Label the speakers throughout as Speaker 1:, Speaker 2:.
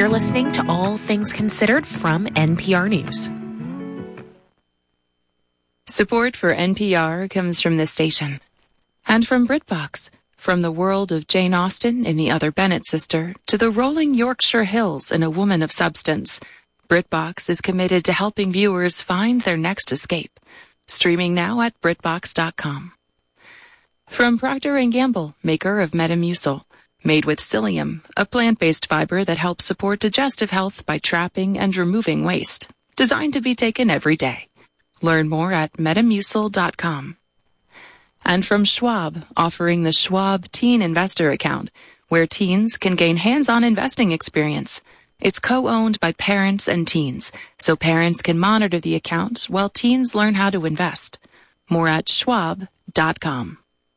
Speaker 1: You're listening to All Things Considered from NPR News.
Speaker 2: Support for NPR comes from this station and from BritBox. From the world of Jane Austen in The Other Bennett Sister to the rolling Yorkshire Hills in A Woman of Substance, BritBox is committed to helping viewers find their next escape. Streaming now at BritBox.com. From Procter & Gamble, maker of Metamucil, made with psyllium, a plant-based fiber that helps support digestive health by trapping and removing waste. Designed to be taken every day. Learn more at Metamucil.com. And from Schwab, offering the Schwab Teen Investor Account, where teens can gain hands-on investing experience. It's co-owned by parents and teens, so parents can monitor the account while teens learn how to invest. More at Schwab.com.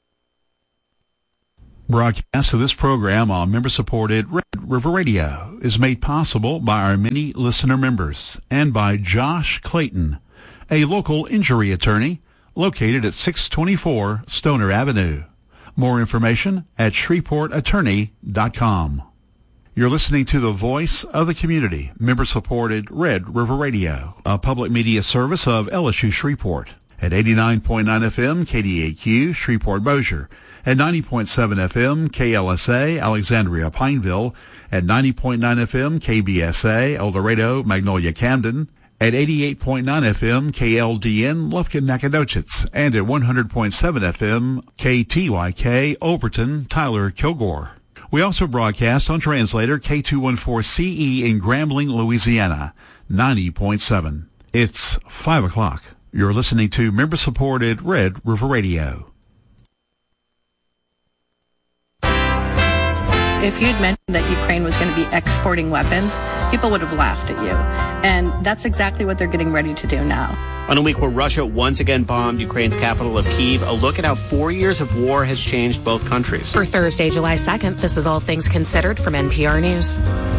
Speaker 3: Broadcast of this program on member-supported Red River Radio is made possible by our many listener members and by Josh Clayton, a local injury attorney located at 624 Stoner Avenue. More information at ShreveportAttorney.com. You're listening to the voice of the community, member-supported Red River Radio, a public media service of LSU Shreveport, at 89.9 FM KDAQ Shreveport-Bossier, at 90.7 FM KLSA Alexandria Pineville, at 90.9 FM KBSA El Dorado Magnolia Camden, at 88.9 FM KLDN Lufkin Nacogdoches, and at 100.7 FM KTYK Overton Tyler Kilgore. We also broadcast on translator K214CE in Grambling, Louisiana, 90.7. It's 5 o'clock. You're listening to member-supported Red River Radio.
Speaker 4: If you'd mentioned that Ukraine was going to be exporting weapons, people would have laughed at you. And that's exactly what they're getting ready to do now.
Speaker 5: On a week where Russia once again bombed Ukraine's capital of Kyiv, a look at how 4 years of war has changed both countries.
Speaker 1: For Thursday, July 2nd, this is All Things Considered from NPR News.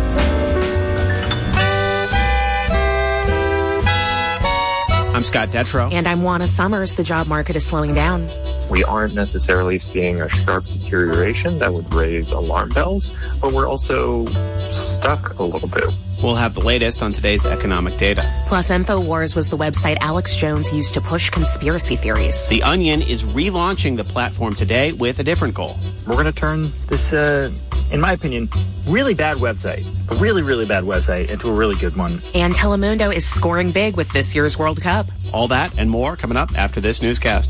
Speaker 5: I'm Scott Detrow.
Speaker 1: And I'm Juana Summers. The job market is slowing down.
Speaker 6: We aren't necessarily seeing a sharp deterioration that would raise alarm bells, but we're also stuck a little bit.
Speaker 5: We'll have the latest on today's economic data.
Speaker 1: Plus, InfoWars was the website Alex Jones used to push conspiracy theories.
Speaker 5: The Onion is relaunching the platform today with a different goal.
Speaker 7: We're going to turn this, in my opinion, really bad website, a really, really bad website, into a really good one.
Speaker 1: And Telemundo is scoring big with this year's World Cup.
Speaker 5: All that and more coming up after this newscast.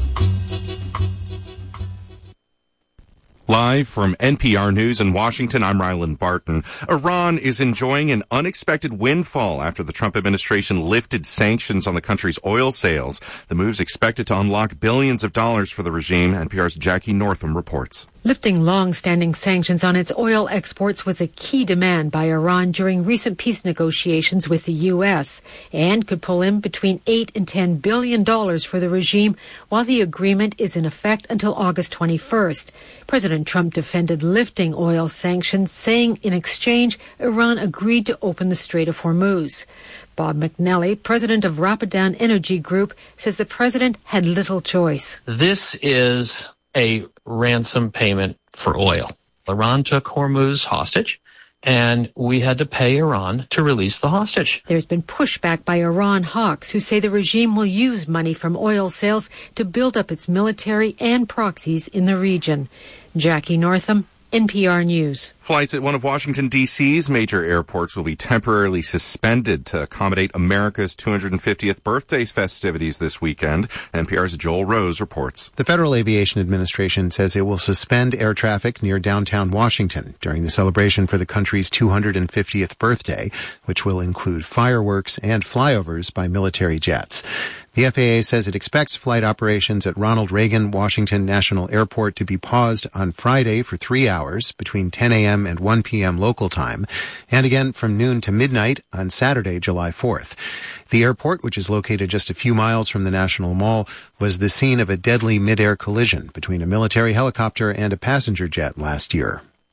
Speaker 8: Live from NPR News in Washington, I'm Ryland Barton. Iran is enjoying an unexpected windfall after the Trump administration lifted sanctions on the country's oil sales. The move's expected to unlock billions of dollars for the regime. NPR's Jackie Northam reports.
Speaker 9: Lifting long-standing sanctions on its oil exports was a key demand by Iran during recent peace negotiations with the U.S. and could pull in between $8 and $10 billion for the regime while the agreement is in effect until August 21st. President Trump defended lifting oil sanctions, saying in exchange, Iran agreed to open the Strait of Hormuz. Bob McNally, president of Rapidan Energy Group, says the president had little choice.
Speaker 10: This is a ransom payment for oil. Iran took Hormuz hostage, and we had to pay Iran to release the hostage.
Speaker 9: There's been pushback by Iran hawks who say the regime will use money from oil sales to build up its military and proxies in the region. Jackie Northam, NPR News.
Speaker 8: Flights at one of Washington, D.C.'s major airports will be temporarily suspended to accommodate America's 250th birthday festivities this weekend. NPR's Joel Rose reports.
Speaker 11: The Federal Aviation Administration says it will suspend air traffic near downtown Washington during the celebration for the country's 250th birthday, which will include fireworks and flyovers by military jets. The FAA says it expects flight operations at Ronald Reagan Washington National Airport to be paused on Friday for 3 hours between 10 a.m. and 1 p.m. local time, and again from noon to midnight on Saturday, July 4th. The airport, which is located just a few miles from the National Mall, was the scene of a deadly mid-air collision between a military helicopter and a passenger jet last year.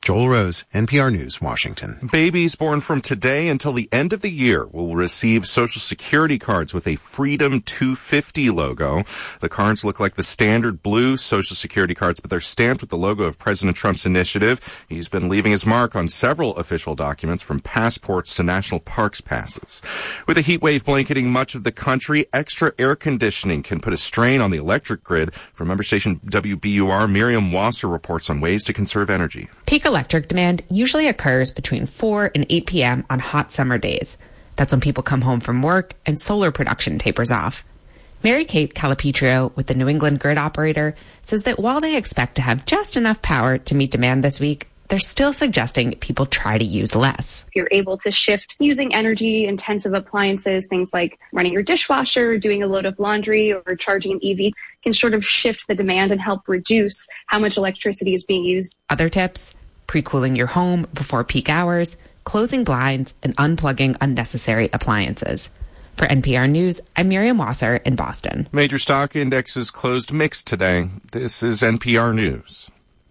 Speaker 11: Joel Rose, NPR News, Washington.
Speaker 8: Babies born from today until the end of the year will receive Social Security cards with a Freedom 250 logo. The cards look like the standard blue Social Security cards, but they're stamped with the logo of President Trump's initiative. He's been leaving his mark on several official documents, from passports to national parks passes. With a heat wave blanketing much of the country, extra air conditioning can put a strain on the electric grid. From member station WBUR, Miriam Wasser reports on ways to conserve energy.
Speaker 12: Peak electric demand usually occurs between 4 and 8 p.m. on hot summer days. That's when people come home from work and solar production tapers off. Mary Kate Calipetrio with the New England Grid Operator says that while they expect to have just enough power to meet demand this week, they're still suggesting people try to use less.
Speaker 13: You're able to shift using energy-intensive appliances, things like running your dishwasher, doing a load of laundry, or charging an EV, can sort of shift the demand and help reduce how much electricity is being used.
Speaker 12: Other tips: pre-cooling your home before peak hours, closing blinds, and unplugging unnecessary appliances. For NPR News, I'm Miriam Wasser in Boston.
Speaker 8: Major stock indexes closed mixed today. This is NPR News.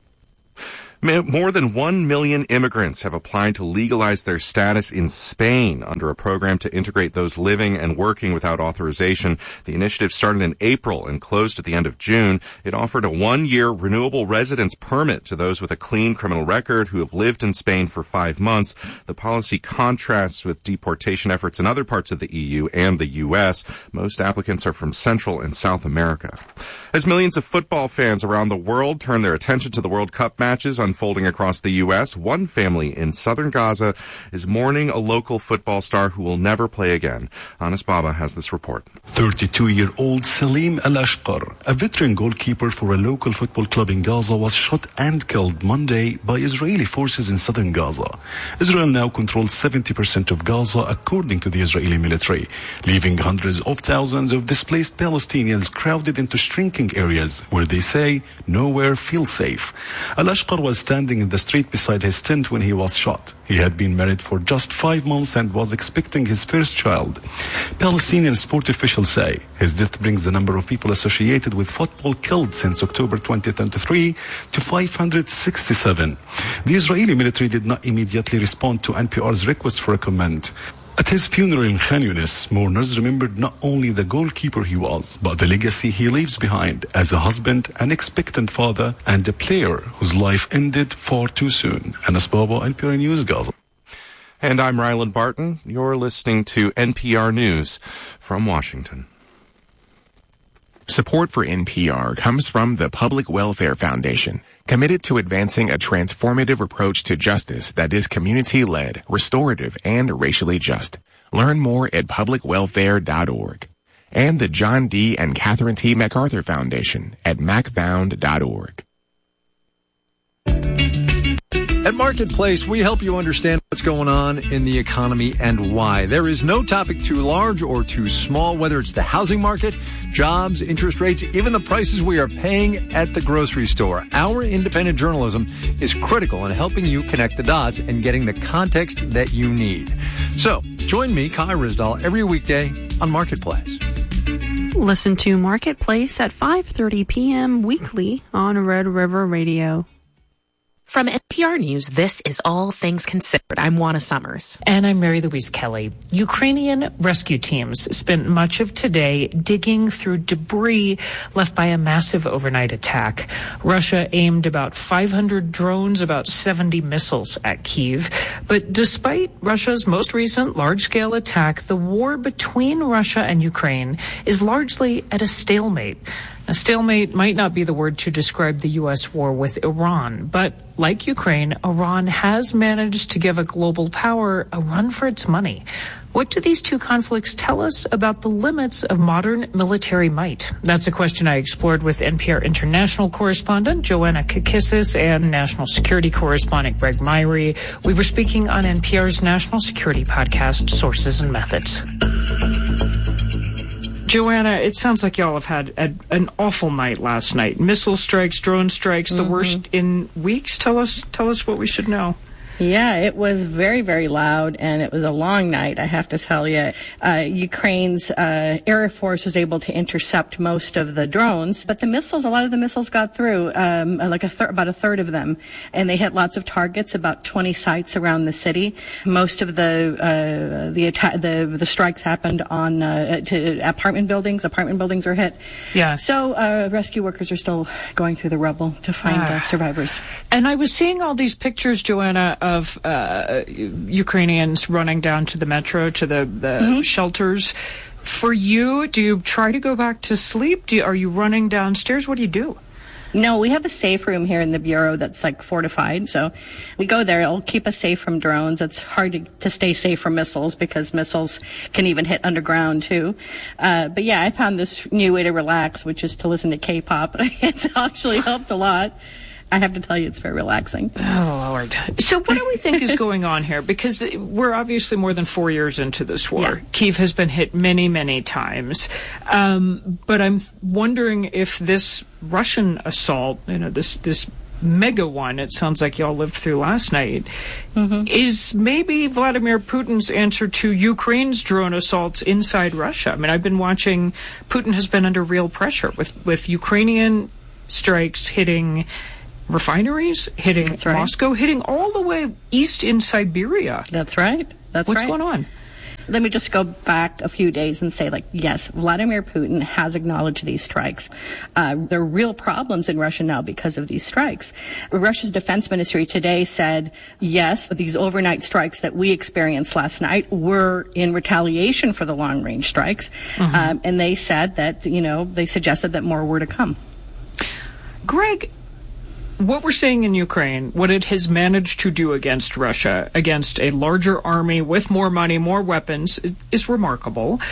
Speaker 8: More than 1 million immigrants have applied to legalize their status in Spain under a program to integrate those living and working without authorization. The initiative started in April and closed at the end of June. It offered a 1-year renewable residence permit to those with a clean criminal record who have lived in Spain for 5 months. The policy contrasts with deportation efforts in other parts of the EU and the U.S. Most applicants are from Central and South America. As millions of football fans around the world turn their attention to the World Cup matches unfolding across the U.S., one family in southern Gaza is mourning a local football star who will never play again. Anas Baba has this report.
Speaker 14: 32-year-old Salim Al-Ashqar, a veteran goalkeeper for a local football club in Gaza, was shot and killed Monday by Israeli forces in southern Gaza. Israel now controls 70% of Gaza, according to the Israeli military, leaving hundreds of thousands of displaced Palestinians crowded into shrinking areas where they say nowhere feels safe. Al-Ashqar was standing in the street beside his tent when he was shot. He had been married for just 5 months and was expecting his first child. Palestinian sport officials say his death brings the number of people associated with football killed since October 2023 to 567. The Israeli military did not immediately respond to NPR's request for a comment. At his funeral in Khan Yunis, mourners remembered not only the goalkeeper he was, but the legacy he leaves behind as a husband, an expectant father, and a player whose life ended far too soon. Anas Baba, NPR News, Gaza.
Speaker 8: And I'm Ryland Barton. You're listening to NPR News from Washington.
Speaker 15: Support for NPR comes from the Public Welfare Foundation, committed to advancing a transformative approach to justice that is community-led, restorative, and racially just. Learn more at publicwelfare.org. And the John D. and Catherine T. MacArthur Foundation at macfound.org.
Speaker 16: At Marketplace, we help you understand what's going on in the economy and why. There is no topic too large or too small, whether it's the housing market, jobs, interest rates, even the prices we are paying at the grocery store. Our independent journalism is critical in helping you connect the dots and getting the context that you need. So, join me, Kai Ryssdal, every weekday on Marketplace.
Speaker 4: Listen to Marketplace at 5:30 p.m. weekly on Red River Radio.
Speaker 1: From NPR News, this is All Things Considered. I'm Juana Summers.
Speaker 17: And I'm Mary Louise Kelly. Ukrainian rescue teams spent much of today digging through debris left by a massive overnight attack. Russia aimed about 500 drones, about 70 missiles at Kyiv. But despite Russia's most recent large-scale attack, the war between Russia and Ukraine is largely at a stalemate. A stalemate might not be the word to describe the U.S. war with Iran, but like Ukraine, Iran has managed to give a global power a run for its money. What do these two conflicts tell us about the limits of modern military might? That's a question I explored with NPR international correspondent Joanna Kakissis and national security correspondent Greg Myrie. We were speaking on NPR's national security podcast, Sources and Methods. Joanna, it sounds like y'all have had an awful night last night. Missile strikes, drone strikes, the worst in weeks. Tell us what we should know.
Speaker 4: Yeah, it was very, very loud, and it was a long night, I have to tell you. Ukraine's Air Force was able to intercept most of the drones, but a lot of the missiles got through, about a third of them, and they hit lots of targets, about 20 sites around the city. Most of the strikes happened on to apartment buildings. Apartment buildings were hit.
Speaker 17: Yeah.
Speaker 4: So rescue workers are still going through the rubble to find survivors.
Speaker 17: And I was seeing all these pictures, Joanna, of Ukrainians running down to the metro, to the shelters. For you, do you try to go back to sleep? Are you running downstairs? What do you do?
Speaker 4: No, we have a safe room here in the Bureau that's fortified. So we go there. It'll keep us safe from drones. It's hard to stay safe from missiles because missiles can even hit underground too. But yeah, I found this new way to relax, which is to listen to K-pop. It's actually helped a lot. I have to tell you, it's very relaxing.
Speaker 17: Oh, Lord. So what do we think is going on here? Because we're obviously more than 4 years into this war. Yeah. Kyiv has been hit many, many times. But I'm wondering if this Russian assault, this mega one, it sounds like y'all lived through last night, is maybe Vladimir Putin's answer to Ukraine's drone assaults inside Russia. I mean, I've been watching, Putin has been under real pressure with Ukrainian strikes hitting refineries, hitting Moscow, hitting all the way east in Siberia.
Speaker 4: That's right.
Speaker 17: What's going on?
Speaker 4: Let me just go back a few days and say, yes, Vladimir Putin has acknowledged these strikes. There are real problems in Russia now because of these strikes. Russia's defense ministry today said, yes, these overnight strikes that we experienced last night were in retaliation for the long-range strikes. And they said that, they suggested that more were to come.
Speaker 17: Greg, what we're seeing in Ukraine, what it has managed to do against Russia, against a larger army with more money, more weapons, is remarkable.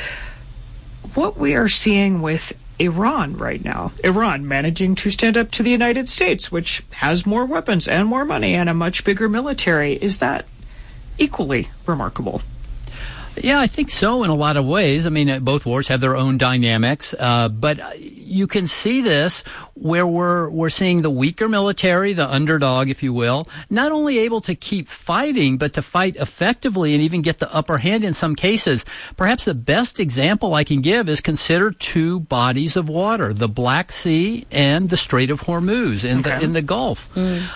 Speaker 17: What we are seeing with Iran right now, Iran managing to stand up to the United States, which has more weapons and more money and a much bigger military, is that equally remarkable?
Speaker 18: Yeah, I think so in a lot of ways. I mean, both wars have their own dynamics, but you can see this where we're seeing the weaker military, the underdog, if you will, not only able to keep fighting, but to fight effectively and even get the upper hand in some cases. Perhaps the best example I can give is consider two bodies of water, the Black Sea and the Strait of Hormuz in the Gulf.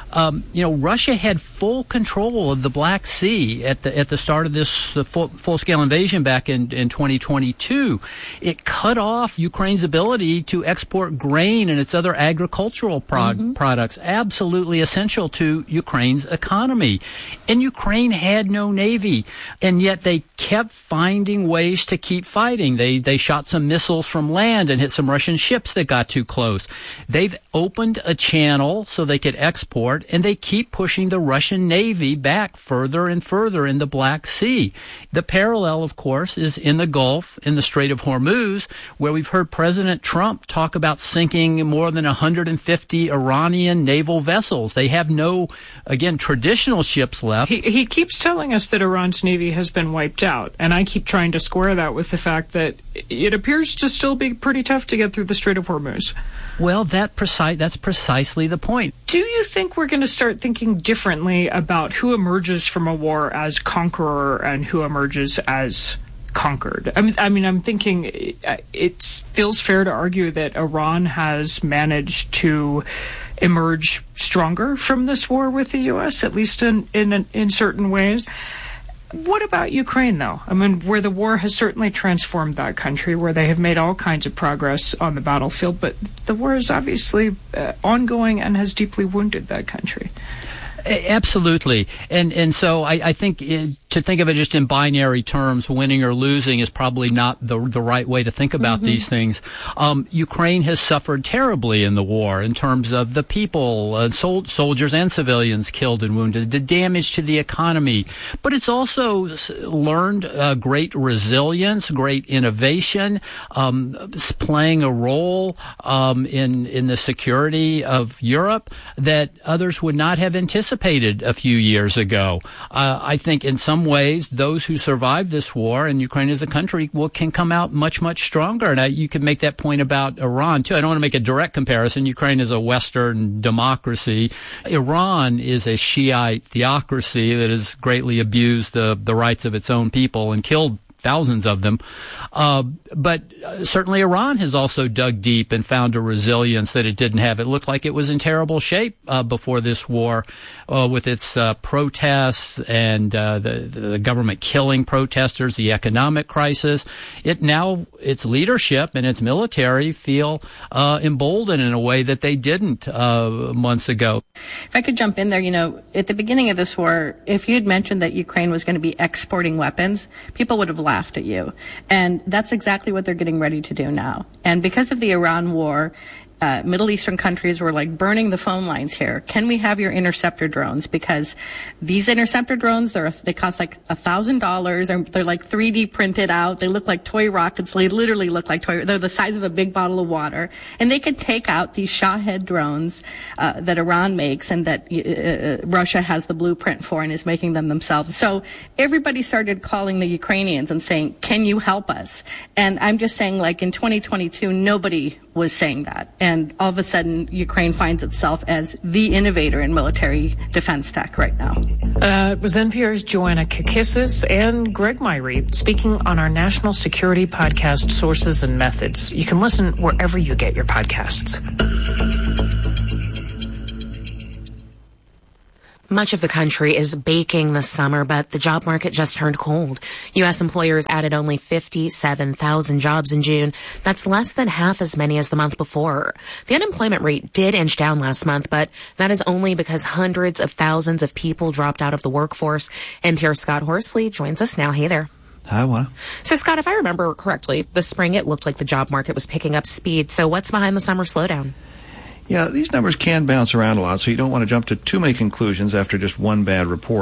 Speaker 18: Russia had full control of the Black Sea at the start of this full-scale invasion back in 2022. It cut off Ukraine's ability to export grain and its other agricultural products, absolutely essential to Ukraine's economy. And Ukraine had no navy, and yet they kept finding ways to keep fighting. They shot some missiles from land and hit some Russian ships that got too close. They've opened a channel so they could export, and they keep pushing the Russian Navy back further and further in the Black Sea. The parallel, of course, is in the Gulf, in the Strait of Hormuz, where we've heard President Trump talk about sinking more than 150 Iranian naval vessels. They have no, again, traditional ships left.
Speaker 17: He keeps telling us that Iran's navy has been wiped out, and I keep trying to square that with the fact that it appears to still be pretty tough to get through the Strait of Hormuz.
Speaker 18: Well, that's precisely the point.
Speaker 17: Do you think we're going to start thinking differently about who emerges from a war as conqueror and who emerges as conquered? I mean, I'm thinking it feels fair to argue that Iran has managed to emerge stronger from this war with the U.S., at least in certain ways. What about Ukraine, though? I mean, where the war has certainly transformed that country, where they have made all kinds of progress on the battlefield, but the war is obviously ongoing and has deeply wounded that country.
Speaker 18: Absolutely. And so I think to think of it just in binary terms, winning or losing is probably not the right way to think about these things. Ukraine has suffered terribly in the war in terms of the people, soldiers and civilians killed and wounded, the damage to the economy. But it's also learned great resilience, great innovation, playing a role in the security of Europe that others would not have anticipated a few years ago. I think in some some ways, those who survived this war and Ukraine as a country can come out much, much stronger. And you can make that point about Iran, too. I don't want to make a direct comparison. Ukraine is a Western democracy. Iran is a Shiite theocracy that has greatly abused the rights of its own people and killed thousands of them. But certainly Iran has also dug deep and found a resilience that it didn't have. It looked like it was in terrible shape before this war with its protests and the government killing protesters, the economic crisis. Its leadership and its military feel emboldened in a way that they didn't months ago.
Speaker 4: If I could jump in there, at the beginning of this war, if you had mentioned that Ukraine was going to be exporting weapons, people would have laughed at you. And that's exactly what they're getting ready to do now. And because of the Iran war, Middle Eastern countries were like burning the phone lines here. Can we have your interceptor drones? Because these interceptor drones, they cost like $1,000, or they're like 3D printed out. They look like toy rockets. They literally look like they're the size of a big bottle of water. And they could take out these Shahed drones that Iran makes and that Russia has the blueprint for and is making them themselves. So everybody started calling the Ukrainians and saying, can you help us? And I'm just saying, like in 2022, nobody was saying that. And all of a sudden, Ukraine finds itself as the innovator in military defense tech right now.
Speaker 17: It was NPR's Joanna Kakissis and Greg Myrie speaking on our national security podcast, Sources and Methods. You can listen wherever you get your podcasts.
Speaker 1: Much of the country is baking this summer, but the job market just turned cold. U.S. employers added only 57,000 jobs in June. That's less than half as many as the month before. The unemployment rate did inch down last month, but that is only because hundreds of thousands of people dropped out of the workforce. NPR's Scott Horsley joins us now. Hey there.
Speaker 19: Hi, Juana.
Speaker 1: So, Scott, if I remember correctly, this spring it looked like the job market was picking up speed. So what's behind the summer slowdown?
Speaker 19: Yeah, these numbers can bounce around a lot, so you don't want to jump to too many conclusions after just one bad report.